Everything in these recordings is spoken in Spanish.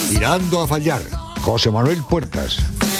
tirando a fallar, José Manuel Puertas.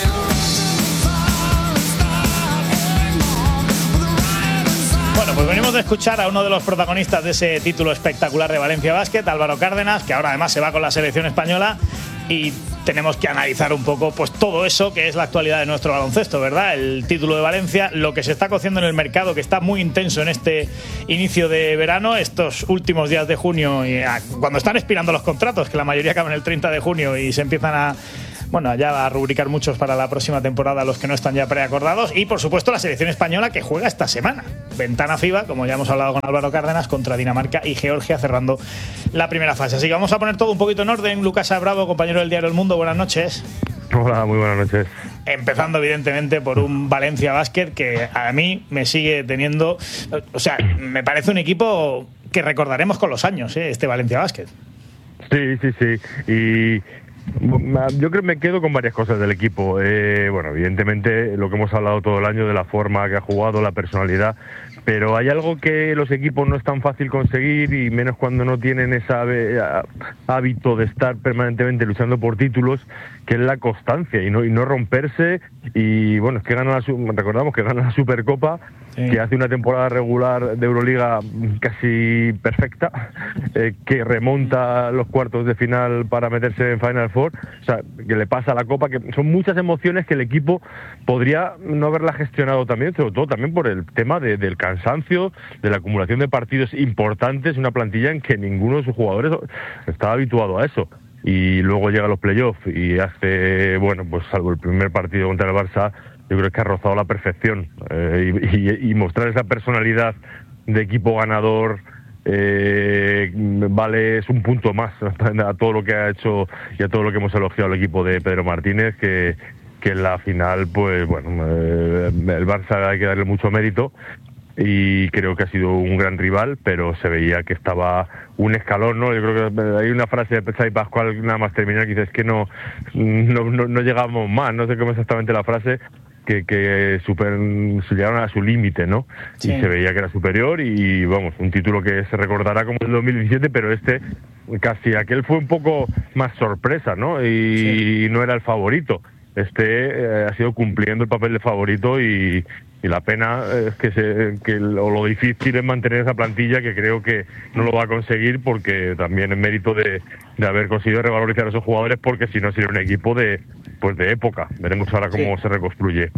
Bueno, pues venimos de escuchar a uno de los protagonistas de ese título espectacular de Valencia Basket, Álvaro Cárdenas, que ahora además se va con la selección española, y tenemos que analizar un poco pues todo eso que es la actualidad de nuestro baloncesto, ¿verdad? El título de Valencia, lo que se está cociendo en el mercado, que está muy intenso en este inicio de verano, estos últimos días de junio, y cuando están expirando los contratos, que la mayoría acaban el 30 de junio y se empiezan ya a rubricar muchos para la próxima temporada, los que no están ya preacordados, y por supuesto la selección española que juega esta semana. Ventana FIBA, como ya hemos hablado con Álvaro Cárdenas, contra Dinamarca y Georgia cerrando la primera fase. Así que vamos a poner todo un poquito en orden. Lucas Abravo, compañero del diario El Mundo, buenas noches. Hola, muy buenas noches. Empezando evidentemente por un Valencia Basket que a mí me sigue teniendo, o sea, me parece un equipo que recordaremos con los años, este Valencia Basket. Sí. Y yo creo que me quedo con varias cosas del equipo. Bueno, evidentemente lo que hemos hablado todo el año de la forma que ha jugado, la personalidad, pero hay algo que los equipos no es tan fácil conseguir, y menos cuando no tienen ese hábito de estar permanentemente luchando por títulos, que es la constancia y no romperse. Y bueno, es que recordamos que gana la Supercopa, sí, que hace una temporada regular de Euroliga casi perfecta, que remonta los cuartos de final para meterse en Final Four, o sea, que le pasa a la Copa, que son muchas emociones que el equipo podría no haberla gestionado también, sobre todo también por el tema del cansancio, de la acumulación de partidos importantes, una plantilla en que ninguno de sus jugadores estaba habituado a eso. Y luego llega a los playoffs y hace, pues salvo el primer partido contra el Barça, yo creo que ha rozado la perfección, y mostrar esa personalidad de equipo ganador es un punto más a todo lo que ha hecho y a todo lo que hemos elogiado al equipo de Pedro Martínez, que en la final el Barça hay que darle mucho mérito, y creo que ha sido un gran rival, pero se veía que estaba un escalón, ¿no? Yo creo que hay una frase de Xavi Pascual, nada más terminar, que dice, es que no llegamos más, no sé cómo exactamente la frase, que se llegaron a su límite, ¿no? Sí. Y se veía que era superior, y vamos, un título que se recordará como el 2017, pero casi aquel fue un poco más sorpresa, ¿no? Y sí, no era el favorito. Ha sido cumpliendo el papel de favorito, y la pena es que lo difícil es mantener esa plantilla, que creo que no lo va a conseguir, porque también es mérito de haber conseguido revalorizar a esos jugadores, porque si no sería un equipo de época. Veremos ahora cómo se reconstruye.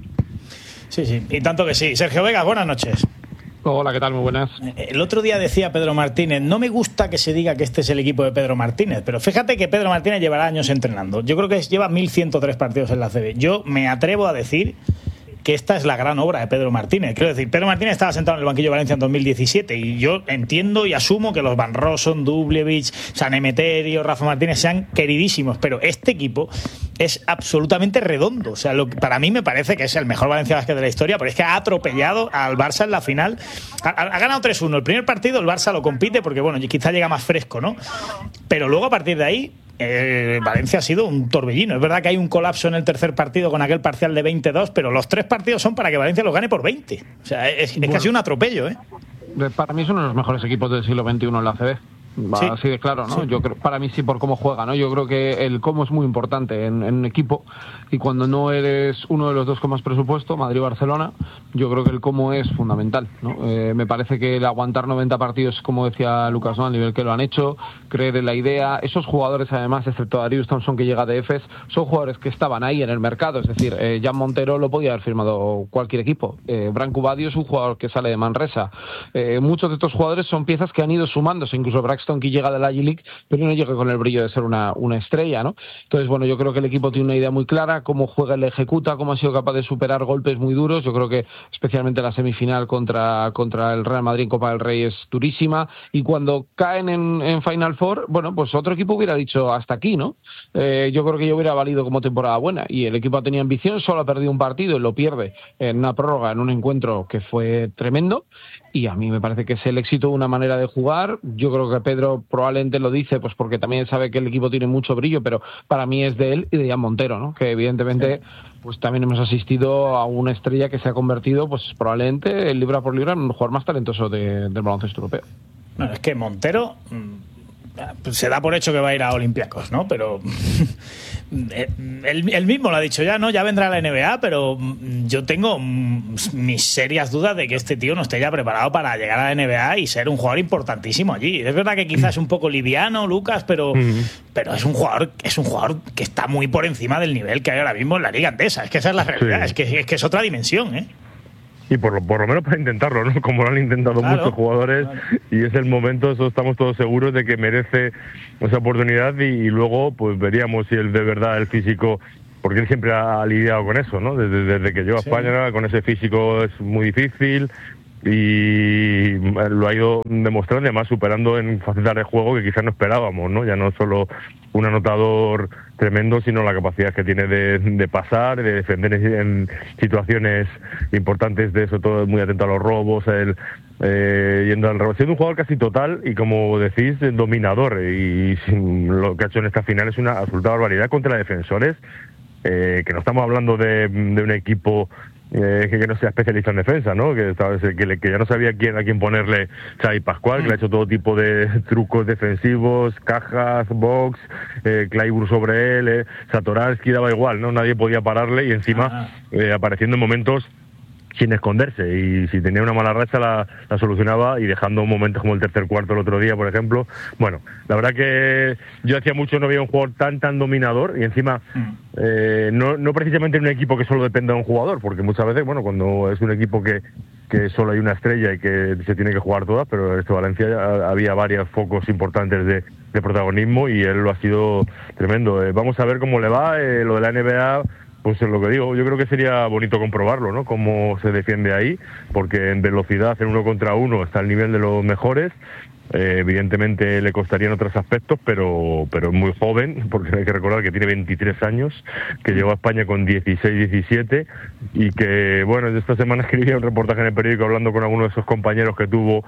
Sí, y tanto que sí. Sergio Vegas, buenas noches. Hola, ¿qué tal? Muy buenas. El otro día decía Pedro Martínez, no me gusta que se diga que este es el equipo de Pedro Martínez, pero fíjate que Pedro Martínez llevará años entrenando. Yo creo que lleva 1.103 partidos en la CB. Yo me atrevo a decir que esta es la gran obra de Pedro Martínez. Quiero decir, Pedro Martínez estaba sentado en el banquillo de Valencia en 2017, y yo entiendo y asumo que los Van Rossum, Dubljevic, San Emeterio, Rafa Martínez sean queridísimos, pero este equipo es absolutamente redondo. O sea, para mí me parece que es el mejor Valencia Basket de la historia, pero es que ha atropellado al Barça en la final. Ha ganado 3-1. El primer partido el Barça lo compite porque, quizá llega más fresco, ¿no? Pero luego, a partir de ahí, Valencia ha sido un torbellino. Es verdad que hay un colapso en el tercer partido con aquel parcial de 20-2, pero los 3 partidos son para que Valencia los gane por 20. O sea, es casi un atropello, ¿eh? Para mí es uno de los mejores equipos del siglo XXI en la ACB. Sí. Así de claro, ¿no? Sí. Yo creo, para mí sí, por cómo juega, ¿no? Yo creo que el cómo es muy importante en un equipo, y cuando no eres uno de los dos con más presupuesto, Madrid o Barcelona, yo creo que el cómo es fundamental, ¿no? Me parece que el aguantar 90 partidos, como decía Lucas, ¿no? Al nivel que lo han hecho, creer en la idea, esos jugadores además, excepto Darius Thompson, que llega de EFES, son jugadores que estaban ahí en el mercado, es decir, Jan Montero lo podía haber firmado cualquier equipo, Branco Badio es un jugador que sale de Manresa, muchos de estos jugadores son piezas que han ido sumándose, incluso Braxton, que llega de la G-League, pero no llega con el brillo de ser una estrella, ¿no? Entonces, yo creo que el equipo tiene una idea muy clara, cómo juega y le ejecuta, cómo ha sido capaz de superar golpes muy duros. Yo creo que especialmente la semifinal contra el Real Madrid en Copa del Rey es durísima, y cuando caen en Final Four, pues otro equipo hubiera dicho hasta aquí, ¿no? Yo creo que yo hubiera valido como temporada buena, y el equipo ha tenido ambición, solo ha perdido un partido y lo pierde en una prórroga, en un encuentro que fue tremendo, y a mí me parece que es el éxito de una manera de jugar. Yo creo que Pedro probablemente lo dice pues porque también sabe que el equipo tiene mucho brillo, pero para mí es de él y de Jan Montero, ¿no? Que evidentemente pues también hemos asistido a una estrella que se ha convertido pues probablemente libra por libra en el jugador más talentoso del baloncesto europeo. Bueno, es que Montero se da por hecho que va a ir a Olympiacos, ¿no? Pero él mismo lo ha dicho ya, ¿no? Ya vendrá la NBA, pero yo tengo mis serias dudas de que este tío no esté ya preparado para llegar a la NBA y ser un jugador importantísimo allí. Es verdad que quizás es un poco liviano, Lucas, pero es un jugador que está muy por encima del nivel que hay ahora mismo en la Liga Andesa. Es que esa es la realidad, es que es otra dimensión, ¿eh? Y por lo menos para intentarlo, ¿no? Como lo han intentado muchos jugadores, y es el momento, eso estamos todos seguros de que merece esa oportunidad, y luego pues veríamos si el de verdad el físico, porque él siempre ha lidiado con eso, ¿no? Desde que llegó a España, con ese físico es muy difícil, y lo ha ido demostrando, además superando en facetas de juego que quizás no esperábamos, ¿no? Ya no solo un anotador tremendo, sino la capacidad que tiene de pasar, de defender en situaciones importantes, de eso todo, muy atento a los robos, yendo al rebote, siendo un jugador casi total y, como decís, dominador, y lo que ha hecho en esta final es una absoluta barbaridad contra defensores, que no estamos hablando de un equipo que no sea especialista en defensa, ¿no? Que ya no sabía a quién ponerle Xavi Pascual, que le ha hecho todo tipo de trucos defensivos, cajas, box, Clyburn sobre él, Satoransky, daba igual, ¿no? Nadie podía pararle, y encima apareciendo en momentos sin esconderse, y si tenía una mala racha la solucionaba, y dejando momentos como el tercer cuarto el otro día, por ejemplo. Bueno, la verdad que yo hacía mucho no veía un jugador tan dominador, y encima no precisamente en un equipo que solo dependa de un jugador, porque muchas veces, bueno, cuando es un equipo que solo hay una estrella y que se tiene que jugar todas, pero en este Valencia había varios focos importantes de protagonismo, y él lo ha sido tremendo. Vamos a ver cómo le va lo de la NBA. Pues es lo que digo, yo creo que sería bonito comprobarlo, ¿no? Cómo se defiende ahí, porque en velocidad, en 1 contra 1, está al nivel de los mejores. Evidentemente le costaría en otros aspectos, pero es muy joven, porque hay que recordar que tiene 23 años, que llegó a España con 16, 17, y que, bueno, esta semana escribía un reportaje en el periódico hablando con algunos de esos compañeros que tuvo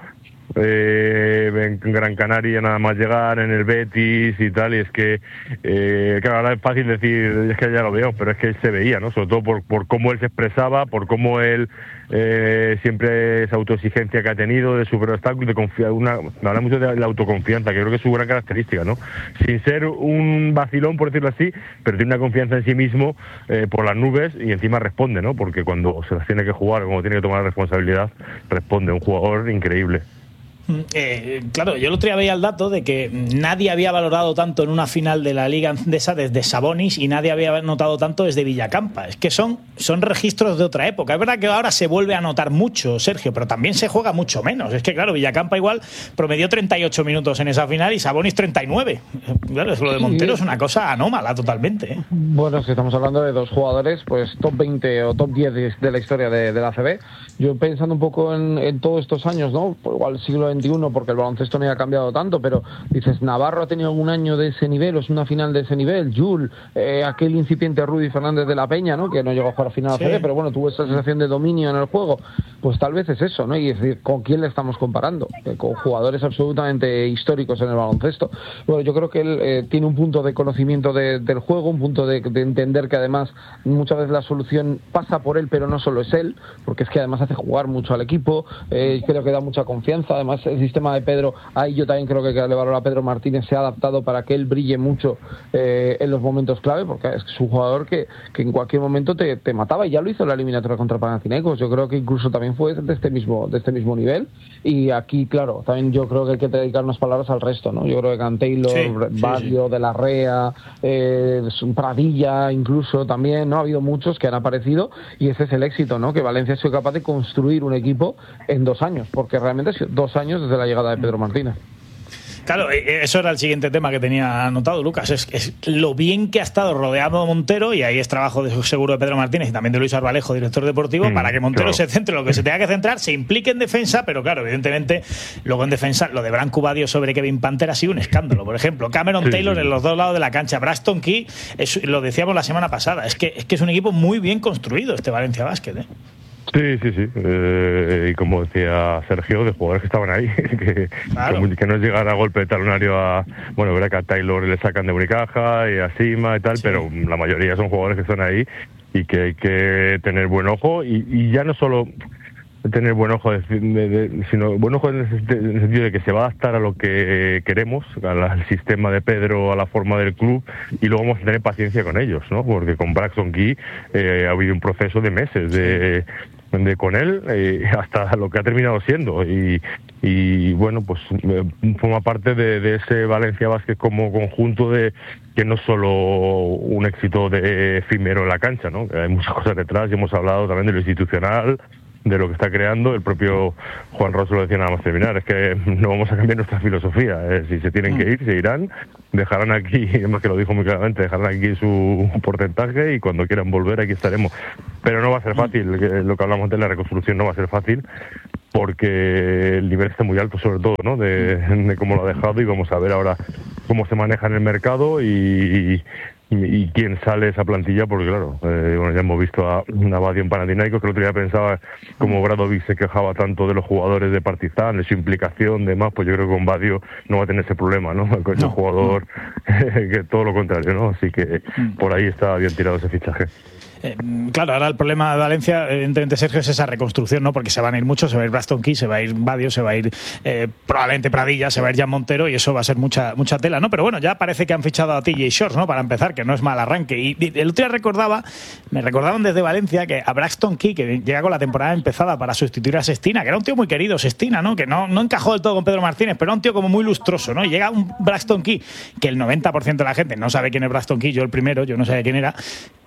en Gran Canaria nada más llegar, en el Betis y tal, y es que claro, ahora es fácil decir, es que ya lo veo, pero es que él se veía, ¿no? Sobre todo por cómo él se expresaba, por cómo él siempre esa autoexigencia que ha tenido, de superar obstáculos, de confiar, habla mucho de la autoconfianza, que creo que es su gran característica, ¿no? Sin ser un vacilón, por decirlo así, pero tiene una confianza en sí mismo por las nubes, y encima responde, ¿no? Porque cuando se las tiene que jugar, cuando tiene que tomar la responsabilidad, responde. Un jugador increíble. Claro, yo el otro día veía el dato de que nadie había valorado tanto en una final de la Liga Andesa desde Sabonis, y nadie había notado tanto desde Villacampa. Es que son registros de otra época. Es verdad que ahora se vuelve a notar mucho, Sergio, pero también se juega mucho menos. Es que, claro, Villacampa igual promedió 38 minutos en esa final y Sabonis 39. Claro, lo de Montero es una cosa anómala totalmente, ¿eh? Bueno, es que estamos hablando de dos jugadores, pues top 20 o top 10 de la historia de la ACB. Yo pensando un poco en todos estos años, ¿no? Pues igual siglo XXI, porque el baloncesto no ha cambiado tanto, pero dices, Navarro ha tenido algún año de ese nivel, o es una final de ese nivel, Jul, aquel incipiente Rudy Fernández de la Peña, ¿no? Que no llegó a jugar a final de ACB, pero bueno, tuvo esa sensación de dominio en el juego. Pues tal vez es eso, ¿no? Y es decir, ¿con quién le estamos comparando? Con jugadores absolutamente históricos en el baloncesto. Bueno, yo creo que él tiene un punto de conocimiento del juego, un punto de entender que además muchas veces la solución pasa por él, pero no solo es él, porque es que además hace jugar mucho al equipo, creo que da mucha confianza. Además, el sistema de Pedro, ahí yo también creo que le valora a Pedro Martínez, se ha adaptado para que él brille mucho en los momentos clave, porque es un jugador que en cualquier momento te mataba, y ya lo hizo en la eliminatoria contra Panathinaikos. Yo creo que incluso también fue de este mismo nivel, y aquí, claro, también yo creo que hay que dedicar unas palabras al resto, ¿no? Yo creo que Can Taylor, Barrio, De la Rea, Pradilla incluso también, ¿no? Ha habido muchos que han aparecido, y ese es el éxito, ¿no? Que Valencia ha sido capaz de construir un equipo en 2 años, porque realmente ha sido 2 años desde la llegada de Pedro Martínez. Claro, eso era el siguiente tema que tenía anotado, Lucas, es lo bien que ha estado rodeado Montero, y ahí es trabajo seguro de Pedro Martínez y también de Luis Arbalejo, director deportivo, para que Montero se centre en lo que se tenga que centrar, se implique en defensa, pero claro, evidentemente, luego en defensa, lo de Branco Badio sobre Kevin Panther ha sido un escándalo. Por ejemplo, Cameron Taylor en los dos lados de la cancha, Braxton Key, lo decíamos la semana pasada, es que es un equipo muy bien construido este Valencia Basket, ¿eh? Sí. Y como decía Sergio, de jugadores que estaban ahí, que no llegan a golpe de talonario bueno, verdad que a Taylor le sacan de Unicaja y a Sima y tal, pero la mayoría son jugadores que están ahí y que hay que tener buen ojo, y ya no solo tener buen ojo, sino buen ojo en el sentido de que se va a adaptar a lo que queremos, al sistema de Pedro, a la forma del club, y luego vamos a tener paciencia con ellos, ¿no? Porque con Braxton Key ha habido un proceso de meses con él hasta lo que ha terminado siendo, y bueno, pues forma parte de ese Valencia Basket como conjunto, de que no es solo un éxito de efímero en la cancha, ¿no? Que hay muchas cosas detrás, y hemos hablado también de lo institucional, de lo que está creando. El propio Juan Rosso lo decía nada más terminar, es que no vamos a cambiar nuestra filosofía, si se tienen que ir, se irán, dejarán aquí, además que lo dijo muy claramente, dejarán aquí su porcentaje, y cuando quieran volver aquí estaremos. Pero no va a ser fácil, lo que hablamos de la reconstrucción no va a ser fácil, porque el nivel está muy alto, sobre todo, ¿no? De cómo lo ha dejado, y vamos a ver ahora cómo se maneja en el mercado y quién sale esa plantilla, porque claro, bueno, ya hemos visto a Badio en Panathinaikos, que el otro día pensaba como Bradovic se quejaba tanto de los jugadores de Partizan, de su implicación, demás, pues yo creo que con Badio no va a tener ese problema, ¿no? Con ese jugador que todo lo contrario, ¿no? Así que por ahí está bien tirado ese fichaje. Claro, ahora el problema de Valencia, evidentemente, Sergio, es esa reconstrucción, ¿no? Porque se van a ir muchos, se va a ir Braxton Key, se va a ir Badio, se va a ir probablemente Pradilla, se va a ir Jan Montero, y eso va a ser mucha tela, ¿no? Pero bueno, ya parece que han fichado a TJ Shorts, ¿no? Para empezar, que no es mal arranque. Y el otro día me recordaban desde Valencia que a Braxton Key, que llega con la temporada empezada para sustituir a Sestina, que era un tío muy querido, Sestina, ¿no? Que no encajó del todo con Pedro Martínez, pero era un tío como muy lustroso, ¿no? Y llega un Braxton Key, que el 90% de la gente no sabe quién es Braxton Key, yo el primero, yo no sabía quién era.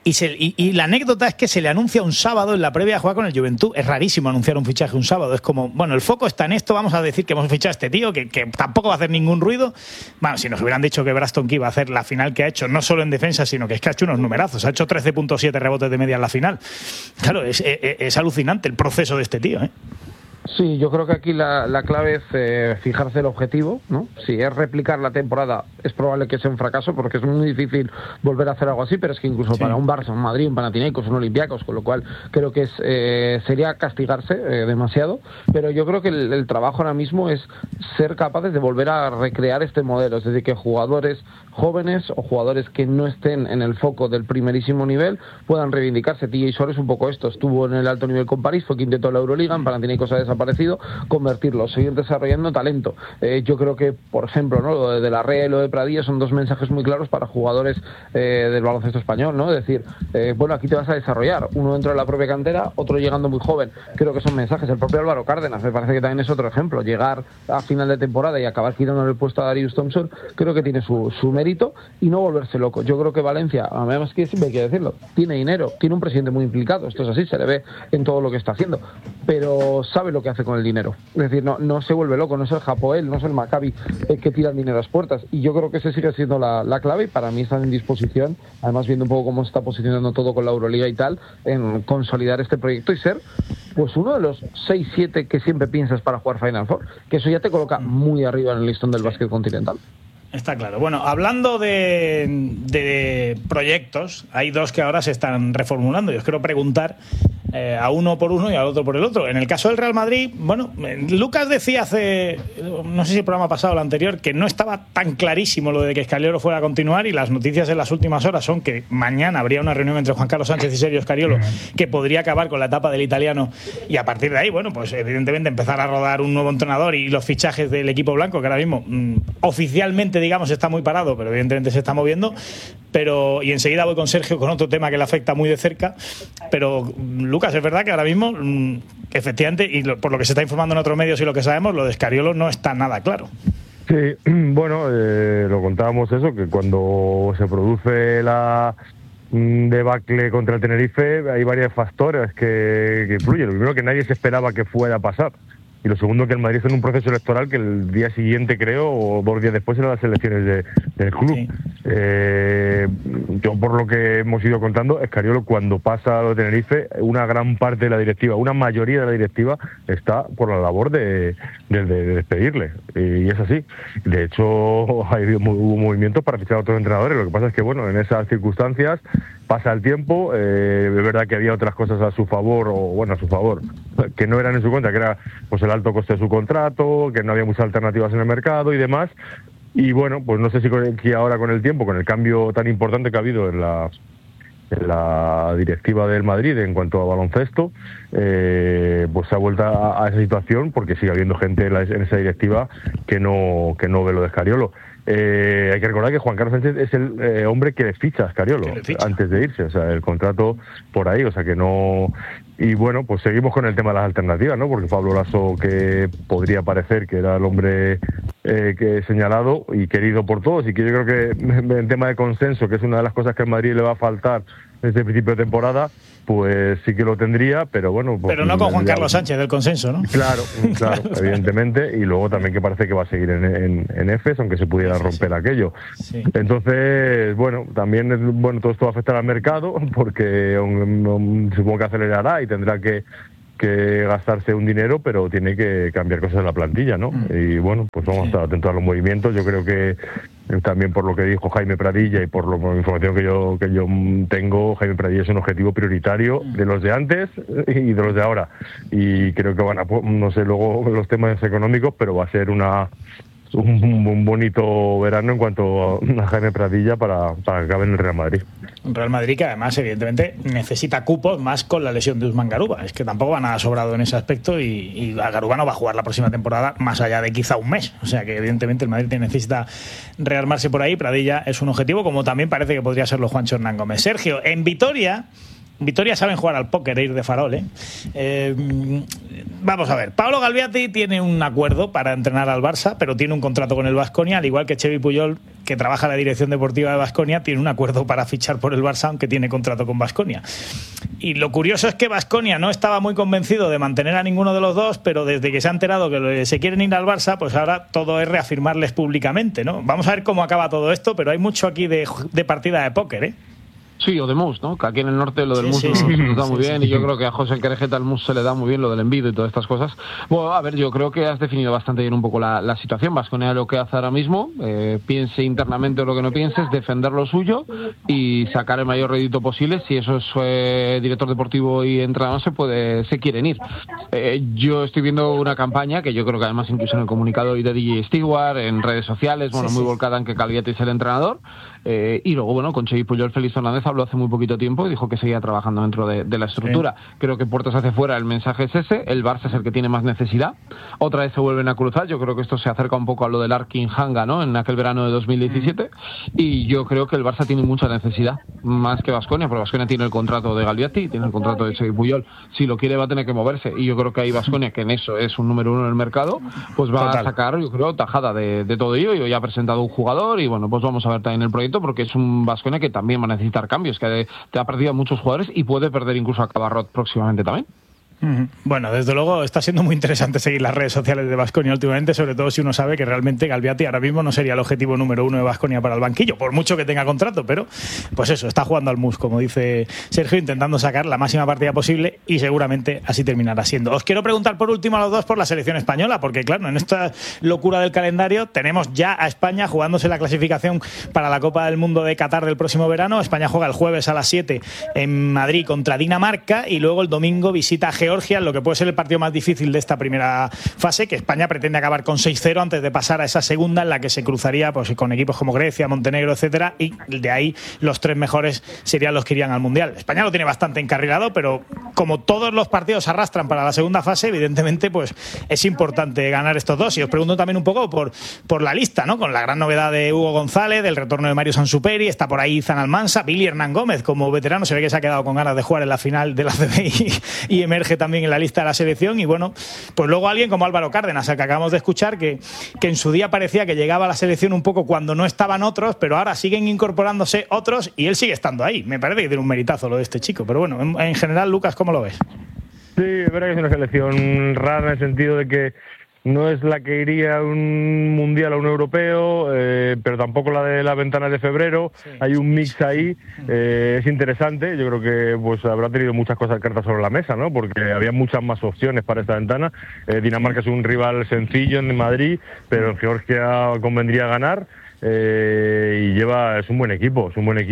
Y la anécdota es que se le anuncia un sábado en la previa a jugar con el Juventud. Es rarísimo anunciar un fichaje un sábado. Es como, bueno, el foco está en esto, vamos a decir que hemos fichado a este tío, que tampoco va a hacer ningún ruido. Bueno, si nos hubieran dicho que Braxton Key va a hacer la final que ha hecho, no solo en defensa, sino que es que ha hecho unos numerazos. Ha hecho 13.7 rebotes de media en la final. Claro, es alucinante el proceso de este tío, ¿eh? Sí, yo creo que aquí la clave es fijarse el objetivo, ¿no? Si es replicar la temporada, es probable que sea un fracaso, porque es muy difícil volver a hacer algo así, pero es que incluso para un Barça, un Madrid, un Panathinaikos, un Olympiacos, con lo cual creo que sería castigarse demasiado, pero yo creo que el trabajo ahora mismo es ser capaces de volver a recrear este modelo, es decir, que jugadores jóvenes o jugadores que no estén en el foco del primerísimo nivel puedan reivindicarse. TJ Shorts es un poco esto, estuvo en el alto nivel con París, fue quinteto de la Euroliga, en Panathinaikos ha desaparecido, convertirlo, seguir desarrollando talento. Yo creo que, por ejemplo, ¿no? Lo de la Red, lo de Pradilla son dos mensajes muy claros para jugadores del baloncesto español, ¿no? Es decir, bueno, aquí te vas a desarrollar, uno dentro de la propia cantera, otro llegando muy joven. Creo que son mensajes. El propio Álvaro Cárdenas me parece que también es otro ejemplo. Llegar a final de temporada y acabar quitándole el puesto a Darius Thompson, creo que tiene su mérito, y no volverse loco. Yo creo que Valencia, además que siempre hay que decirlo, tiene dinero, tiene un presidente muy implicado, esto es así, se le ve en todo lo que está haciendo, pero sabe lo que hace con el dinero. Es decir, no se vuelve loco, no es el Hapoel, no es el Maccabi que tira el dinero a las puertas, y yo creo que ese sigue siendo la clave, y para mí están en disposición, además viendo un poco cómo se está posicionando todo con la Euroliga y tal, en consolidar este proyecto y ser pues uno de los 6-7 que siempre piensas para jugar Final Four, que eso ya te coloca muy arriba en el listón del básquet continental. Está claro. Bueno, hablando de proyectos, hay dos que ahora se están reformulando. Yo os quiero preguntar a uno por uno y al otro por el otro. En el caso del Real Madrid, bueno, Lucas decía hace, no sé si el programa pasado o el anterior, que no estaba tan clarísimo lo de que Scariolo fuera a continuar, y las noticias en las últimas horas son que mañana habría una reunión entre Juan Carlos Sánchez y Sergio Scariolo que podría acabar con la etapa del italiano, y a partir de ahí, bueno, pues evidentemente empezar a rodar un nuevo entrenador y los fichajes del equipo blanco, que ahora mismo oficialmente, digamos, está muy parado, pero evidentemente se está moviendo. Y enseguida voy con Sergio con otro tema que le afecta muy de cerca. Pero Lucas, es verdad que ahora mismo, efectivamente, y por lo que se está informando en otros medios y lo que sabemos, lo de Scariolo no está nada claro. Sí, bueno, lo contábamos eso, que cuando se produce la debacle contra el Tenerife hay varios factores que influyen. Lo primero, que nadie se esperaba que fuera a pasar. Y lo segundo, que el Madrid está en un proceso electoral que el día siguiente, creo, o 2 días después, eran las elecciones del club. Sí. Yo, por lo que hemos ido contando, Scariolo, cuando pasa a lo de Tenerife, una gran parte de la directiva, una mayoría de la directiva, está por la labor de despedirle. Y es así. De hecho, hubo movimientos para fichar a otros entrenadores. Lo que pasa es que, bueno, en esas circunstancias pasa el tiempo. Es verdad que había otras cosas a su favor, que no eran en su contra, que era pues el alto coste de su contrato, que no había muchas alternativas en el mercado y demás. Y bueno, pues no sé si ahora con el tiempo, con el cambio tan importante que ha habido en la directiva del Madrid en cuanto a baloncesto, pues se ha vuelto a esa situación porque sigue habiendo gente en esa directiva que no ve lo de Scariolo. Hay que recordar que Juan Carlos Sánchez es el hombre que le ficha a Scariolo antes de irse, o sea, el contrato por ahí, o sea que no... Y bueno, pues seguimos con el tema de las alternativas, ¿no? Porque Pablo Laso, que podría parecer que era el hombre que he señalado y querido por todos, y que yo creo que en tema de consenso, que es una de las cosas que al Madrid le va a faltar desde el principio de temporada, pues sí que lo tendría, pero bueno... Pues, pero no con Juan Carlos Sánchez del consenso, ¿no? Claro, evidentemente, y luego también que parece que va a seguir en EFES, aunque se pudiera romper aquello. Sí. Entonces, bueno, también todo esto va a afectar al mercado, porque supongo que acelerará y tendrá que gastarse un dinero, pero tiene que cambiar cosas en la plantilla, ¿no? Y bueno, pues vamos a estar atentos a los movimientos. Yo creo que también por lo que dijo Jaime Pradilla y por la información que yo tengo, Jaime Pradilla es un objetivo prioritario de los de antes y de los de ahora. Y creo que van a, no sé luego los temas económicos, pero va a ser un bonito verano en cuanto a Jaime Pradilla para que acabe en el Real Madrid. Un Real Madrid que además evidentemente necesita cupos más con la lesión de Usman Garuba. Es que tampoco va nada sobrado en ese aspecto y Garuba no va a jugar la próxima temporada más allá de quizá un mes. O sea que evidentemente el Madrid necesita rearmarse por ahí. Pradilla es un objetivo, como también parece que podría serlo Juancho Hernán Gómez. Sergio, en Vitoria saben jugar al póker e ir de farol, vamos a ver, Pablo Galbiati tiene un acuerdo para entrenar al Barça, pero tiene un contrato con el Baskonia, al igual que Xevi Puyol, que trabaja en la dirección deportiva de Baskonia, tiene un acuerdo para fichar por el Barça, aunque tiene contrato con Baskonia. Y lo curioso es que Baskonia no estaba muy convencido de mantener a ninguno de los dos, pero desde que se ha enterado que se quieren ir al Barça, pues ahora todo es reafirmarles públicamente, ¿no? Vamos a ver cómo acaba todo esto, pero hay mucho aquí de partida de póker, Sí, o de mus, ¿no? Que aquí en el norte lo del mus nos da muy bien y yo creo que a José Querejeta el mus se le da muy bien lo del envido y todas estas cosas. Bueno, a ver, yo creo que has definido bastante bien un poco la situación. Baskonia lo que hace ahora mismo, piense internamente lo que no pienses, defender lo suyo y sacar el mayor rédito posible. Si eso es director deportivo y entrenador se quieren ir. Yo estoy viendo una campaña que yo creo que además incluso en el comunicado hoy de DJ Stewart, en redes sociales, muy volcada en que Galbiati es el entrenador. Y luego, bueno, con Xevi Puyol, Félix Fernández habló hace muy poquito tiempo y dijo que seguía trabajando dentro de la estructura. Creo que puertas hacia fuera el mensaje es ese, el Barça es el que tiene más necesidad. Otra vez se vuelven a cruzar, yo creo que esto se acerca un poco a lo del Arkin Hanga, ¿no? En aquel verano de 2017, y yo creo que el Barça tiene mucha necesidad, más que Baskonia, porque Baskonia tiene el contrato de Galbiati, tiene el contrato de Xevi Puyol, si lo quiere va a tener que moverse, y yo creo que ahí Baskonia, que en eso es un número uno en el mercado, pues va a sacar, yo creo, tajada de todo ello. Yo ya ha presentado un jugador y bueno, pues vamos a ver también el proyecto, porque es un Baskonia que también va a necesitar cambios, que te ha perdido a muchos jugadores y puede perder incluso a Cabarrot próximamente también. Bueno, desde luego está siendo muy interesante seguir las redes sociales de Baskonia últimamente, sobre todo si uno sabe que realmente Galbiati ahora mismo no sería el objetivo número uno de Baskonia para el banquillo, por mucho que tenga contrato, pero pues eso, está jugando al mus, como dice Sergio, intentando sacar la máxima partida posible y seguramente así terminará siendo. Os quiero preguntar por último a los dos por la selección española, porque claro, en esta locura del calendario tenemos ya a España jugándose la clasificación para la Copa del Mundo de Qatar del próximo verano. España juega el jueves a las 7 en Madrid contra Dinamarca y luego el domingo visita a Georgia, lo que puede ser el partido más difícil de esta primera fase, que España pretende acabar con 6-0 antes de pasar a esa segunda, en la que se cruzaría pues con equipos como Grecia, Montenegro, etcétera, y de ahí los tres mejores serían los que irían al Mundial. España lo tiene bastante encarrilado, pero como todos los partidos arrastran para la segunda fase, evidentemente pues es importante ganar estos dos. Y os pregunto también un poco por la lista, ¿no? Con la gran novedad de Hugo González, del retorno de Mario Sansuperi, está por ahí Izan Almansa, Billy Hernán Gómez como veterano, se ve que se ha quedado con ganas de jugar en la final de la CB y emerge también en la lista de la selección. Y bueno, pues luego alguien como Álvaro Cárdenas, al que acabamos de escuchar, que en su día parecía que llegaba a la selección un poco cuando no estaban otros, pero ahora siguen incorporándose otros y él sigue estando ahí. Me parece que tiene un meritazo lo de este chico, pero bueno, en general, Lucas, ¿cómo lo ves? Sí, es verdad que es una selección rara en el sentido de que no es la que iría a un mundial o un europeo, pero tampoco la de las ventanas de febrero. Sí, hay un mix ahí, es interesante. Yo creo que pues habrá tenido muchas cartas sobre la mesa, ¿no? Porque había muchas más opciones para esta ventana. Dinamarca es un rival sencillo en Madrid, pero en Georgia convendría ganar. Y es un buen equipo,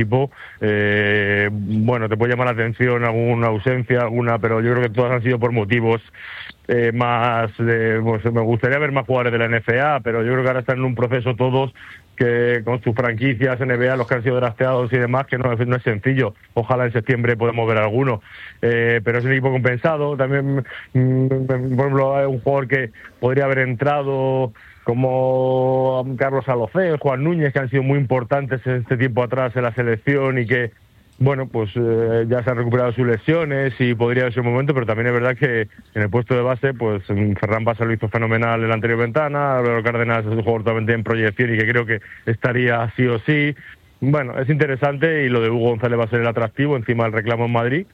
bueno, te puede llamar la atención alguna ausencia, pero yo creo que todas han sido por motivos pues me gustaría ver más jugadores de la NFA, pero yo creo que ahora están en un proceso todos que con sus franquicias NBA, los que han sido drafteados y demás, que no es sencillo. Ojalá en septiembre podamos ver alguno. Pero es un equipo compensado. También, por ejemplo, hay un jugador que podría haber entrado como Carlos Alocén, Juan Núñez, que han sido muy importantes en este tiempo atrás en la selección y que, bueno, pues ya se han recuperado sus lesiones y podría ser un momento, pero también es verdad que en el puesto de base, pues Ferran Bassa lo hizo fenomenal en la anterior ventana, Álvaro Cárdenas es un jugador totalmente en proyección y que creo que estaría sí o sí. Bueno, es interesante y lo de Hugo González va a ser el atractivo, encima del reclamo en Madrid.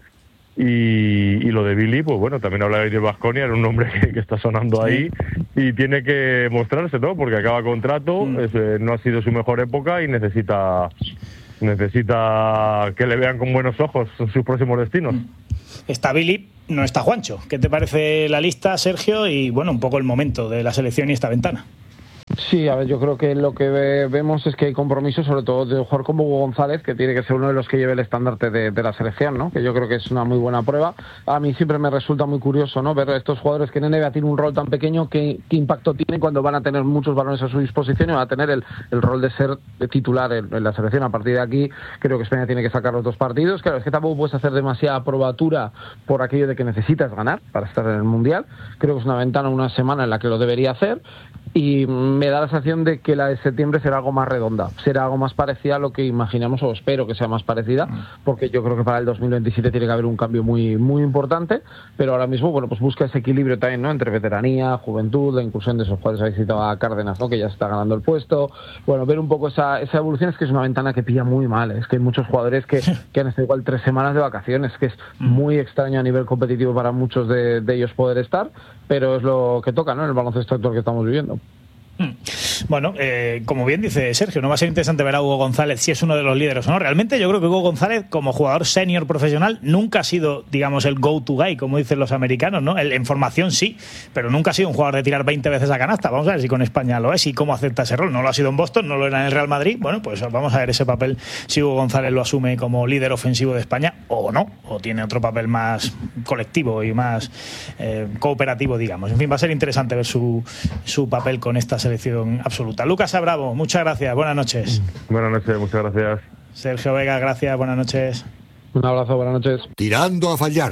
Y lo de Billy, pues bueno, también habla de Baskonia, era un nombre que está sonando ahí y tiene que mostrarse, ¿no? Porque acaba contrato, no ha sido su mejor época y necesita que le vean con buenos ojos sus próximos destinos. Está Billy, no está Juancho. ¿Qué te parece la lista, Sergio? Y bueno, un poco el momento de la selección y esta ventana. Sí, a ver, yo creo que lo que vemos es que hay compromiso, sobre todo de un jugador como Hugo González, que tiene que ser uno de los que lleve el estandarte de la selección, ¿no? Que yo creo que es una muy buena prueba. A mí siempre me resulta muy curioso, ¿no? Ver a estos jugadores que en NBA tienen un rol tan pequeño, qué impacto tienen cuando van a tener muchos balones a su disposición y van a tener el rol de ser titular en la selección. A partir de aquí, creo que España tiene que sacar los 2 partidos. Claro, es que tampoco puedes hacer demasiada probatura por aquello de que necesitas ganar para estar en el Mundial. Creo que es una ventana, una semana en la que lo debería hacer. Y me da la sensación de que la de septiembre será algo más redonda, será algo más parecida a lo que imaginamos, o espero que sea más parecida, porque yo creo que para el 2027 tiene que haber un cambio muy muy importante, pero ahora mismo, bueno, pues busca ese equilibrio también, ¿no? Entre veteranía, juventud, la inclusión de esos jugadores. Habéis citado a Cárdenas, ¿no? Que ya está ganando el puesto. Bueno, ver un poco esa evolución. Es que es una ventana que pilla muy mal, es que hay muchos jugadores que han estado igual 3 semanas de vacaciones, que es muy extraño a nivel competitivo para muchos de ellos poder estar, pero es lo que toca, ¿no? En el baloncesto actual que estamos viviendo. Bueno, como bien dice Sergio, no va a ser interesante ver a Hugo González si es uno de los líderes o no. Realmente yo creo que Hugo González, como jugador senior profesional, nunca ha sido, digamos, el go-to guy, como dicen los americanos, ¿no? En formación sí, pero nunca ha sido un jugador de tirar 20 veces a canasta. Vamos a ver si con España lo es y cómo acepta ese rol. No lo ha sido en Boston, no lo era en el Real Madrid. Bueno, pues vamos a ver ese papel, si Hugo González lo asume como líder ofensivo de España o no, o tiene otro papel más colectivo y más cooperativo, digamos. En fin, va a ser interesante ver su papel con esta selección absoluta. Lucas Abravo, muchas gracias, buenas noches. Buenas noches, muchas gracias. Sergio Vega, gracias, buenas noches. Un abrazo, buenas noches. Tirando a fallar.